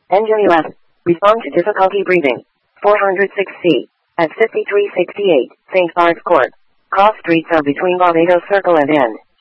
NJUS. Respond to difficulty breathing. 406C. At 5368, St. Bart's Court. Cross streets are between Barbados Circle and N.